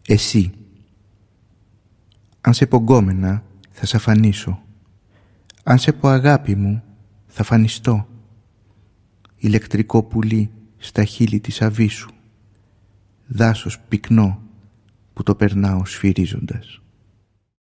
Εσύ. Αν σε πω γκόμενα, θα σ' αφανίσω. Αν σε πω αγάπη μου, θα φανιστώ. Ηλεκτρικό πουλί στα χείλη της αβίσου. Δάσος πυκνό που το περνάω σφυρίζοντας.